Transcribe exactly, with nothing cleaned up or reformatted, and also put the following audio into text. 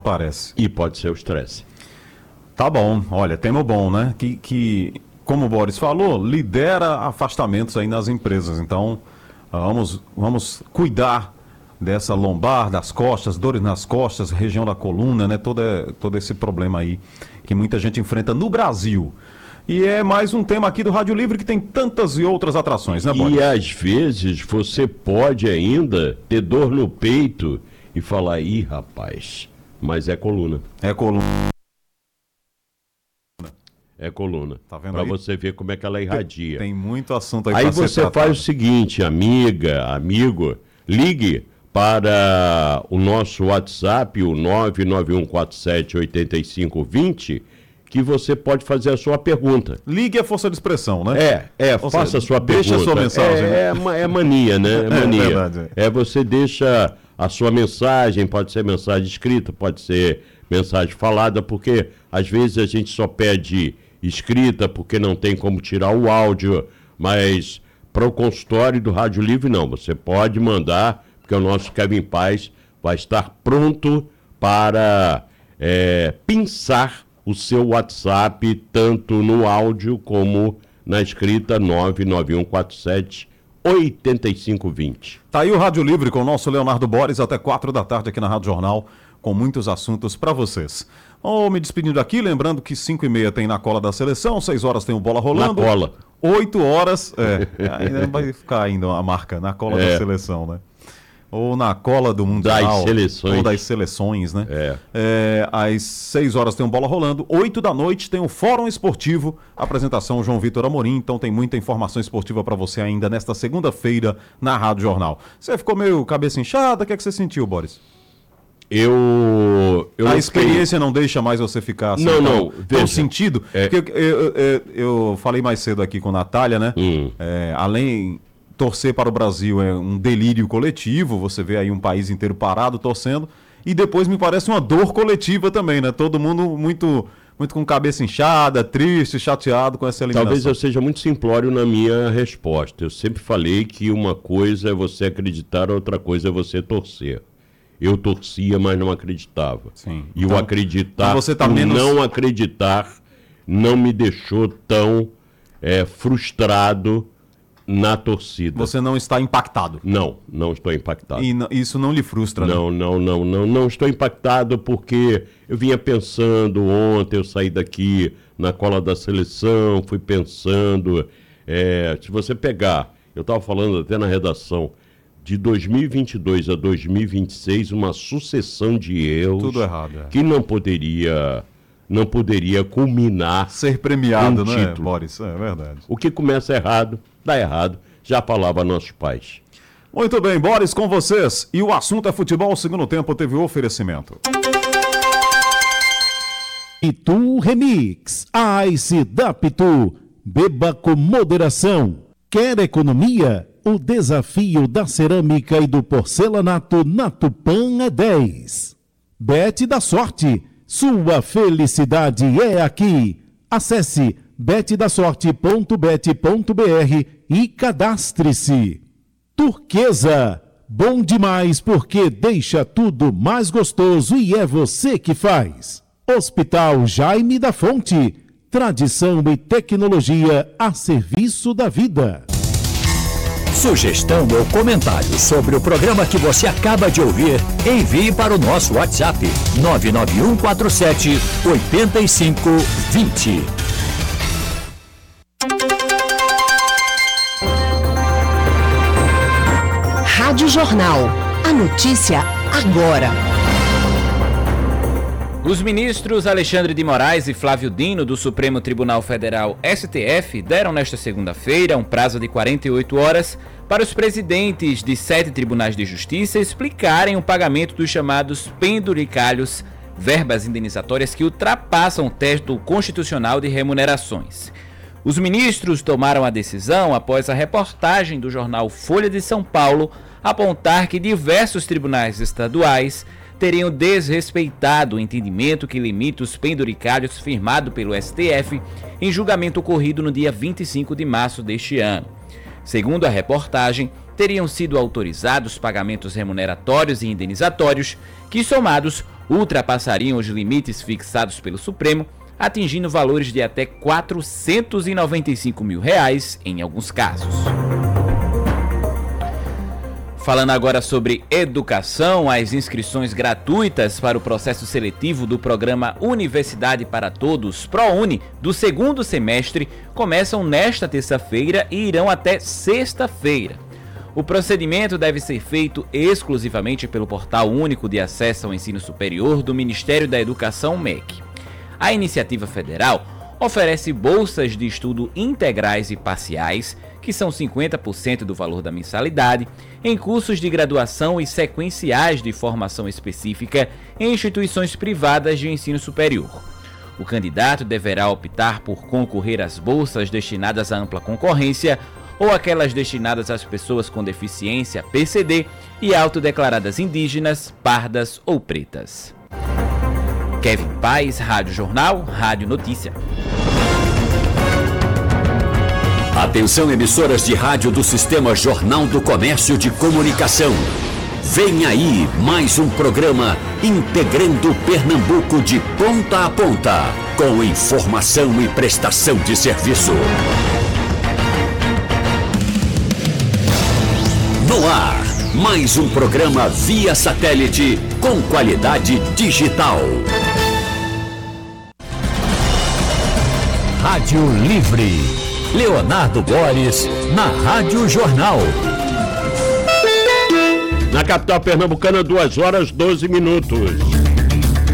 Parece. E pode ser o estresse. Tá bom, olha, tema bom, né? Que, que, como o Boris falou, lidera afastamentos aí nas empresas. Então, vamos, vamos cuidar dessa lombar, das costas, dores nas costas, região da coluna, né? Todo, todo esse problema aí que muita gente enfrenta no Brasil. E é mais um tema aqui do Rádio Livre que tem tantas e outras atrações, né, Boris? E às vezes você pode ainda ter dor no peito e falar, ih, rapaz, mas é coluna. É coluna. É coluna. Tá vendo pra aí? você ver como é que ela irradia. Tem, tem muito assunto aí Aí pra ser você tratado. faz o seguinte, amiga, amigo, ligue para o nosso WhatsApp, o nove nove um quatro sete oito cinco dois zero, que você pode fazer a sua pergunta. Ligue a força de expressão, né? É, é, Ou faça seja, a sua pergunta. deixa a sua mensagem, É, né? é, ma- é mania, né? É mania. É verdade. É, você deixa a sua mensagem, pode ser mensagem escrita, pode ser mensagem falada, porque às vezes a gente só pede escrita porque não tem como tirar o áudio, mas para o consultório do Rádio Livre não, você pode mandar, porque o nosso Kevin Paz vai estar pronto para é, pinçar o seu WhatsApp, tanto no áudio como na escrita nove nove um quatro sete oito cinco dois zero. Tá aí o Rádio Livre com o nosso Leonardo Boris até quatro da tarde aqui na Rádio Jornal, com muitos assuntos para vocês. Oh, me despedindo aqui, lembrando que cinco e meia tem Na Cola da Seleção, seis horas tem o Bola Rolando. Na cola. oito horas, é, ainda vai ficar ainda a marca Na Cola É. da Seleção, né? Ou Na Cola do Mundial. Das seleções. Ou das seleções, né? É. É, às seis horas tem o Bola Rolando, oito da noite tem o Fórum Esportivo, apresentação João Vitor Amorim, então tem muita informação esportiva para você ainda nesta segunda-feira na Rádio Jornal. Você ficou meio cabeça inchada, o que é que você sentiu, Boris? Eu, eu A não experiência não deixa mais você ficar assim, Não, tão, não, tão veja. sentido? É. Porque eu, eu- eu- eu falei mais cedo aqui com a Natália, né? Hum. É, além, torcer para o Brasil é um delírio coletivo, você vê aí um país inteiro parado torcendo, e depois me parece uma dor coletiva também, né? Todo mundo muito, muito com cabeça inchada, triste, chateado com essa eliminação. Talvez eu seja muito simplório na minha resposta. Eu sempre falei que uma coisa é você acreditar, outra coisa é você torcer. Eu torcia, mas não acreditava. Sim. E Então- o acreditar, então você tá o menos- não acreditar, não me deixou tão é, frustrado na torcida. Você não está impactado. Não, não estou impactado. E n- isso não lhe frustra, né? Não, não, não, não, não estou impactado porque eu vinha pensando ontem, eu saí daqui na Cola da Seleção, fui pensando, é, se você pegar, eu estava falando até na redação, de dois mil e vinte e dois a dois mil e vinte e seis, uma sucessão de erros Tudo errado, é. que não poderia, não poderia culminar. Ser premiado, Um né, título. Boris? É verdade. O que começa errado, dá errado, já falava nossos pais. Muito bem, Boris, com vocês. E o assunto é futebol. O segundo tempo teve o oferecimento. Pitu Remix, Ice da Pitu, beba com moderação. Quer economia? O desafio da cerâmica e do porcelanato na Tupã é dez. Bet da Sorte, sua felicidade é aqui. Acesse bet da sorte ponto bet ponto b r e cadastre-se. Turquesa, bom demais porque deixa tudo mais gostoso e é você que faz. Hospital Jaime da Fonte, tradição e tecnologia a serviço da vida. Sugestão ou comentário sobre o programa que você acaba de ouvir, envie para o nosso WhatsApp nove nove um quatro sete oito cinco dois zero. Rádio Jornal. A notícia agora. Os ministros Alexandre de Moraes e Flávio Dino, do Supremo Tribunal Federal, S T F, deram nesta segunda-feira um prazo de quarenta e oito horas para os presidentes de sete tribunais de justiça explicarem o pagamento dos chamados penduricalhos, verbas indenizatórias que ultrapassam o teto constitucional de remunerações. Os ministros tomaram a decisão após a reportagem do jornal Folha de São Paulo apontar que diversos tribunais estaduais teriam desrespeitado o entendimento que limita os penduricalhos firmado pelo S T F em julgamento ocorrido no dia vinte e cinco de março deste ano. Segundo a reportagem, teriam sido autorizados pagamentos remuneratórios e indenizatórios que, somados, ultrapassariam os limites fixados pelo Supremo, atingindo valores de até quatrocentos e noventa e cinco mil reais em alguns casos. Falando agora sobre educação, as inscrições gratuitas para o processo seletivo do programa Universidade para Todos, ProUni, do segundo semestre, começam nesta terça-feira e irão até sexta-feira. O procedimento deve ser feito exclusivamente pelo Portal Único de Acesso ao Ensino Superior do Ministério da Educação, M E C. A iniciativa federal oferece bolsas de estudo integrais e parciais, que são cinquenta por cento do valor da mensalidade, em cursos de graduação e sequenciais de formação específica em instituições privadas de ensino superior. O candidato deverá optar por concorrer às bolsas destinadas à ampla concorrência ou aquelas destinadas às pessoas com deficiência P C D e autodeclaradas indígenas, pardas ou pretas. Kevin Paes, Rádio Jornal, Rádio Notícia. Atenção, emissoras de rádio do Sistema Jornal do Comércio de Comunicação. Vem aí mais um programa integrando Pernambuco de ponta a ponta, com informação e prestação de serviço. No ar, mais um programa via satélite com qualidade digital. Rádio Livre. Leonardo Boris, na Rádio Jornal. Na capital pernambucana, duas horas, doze minutos.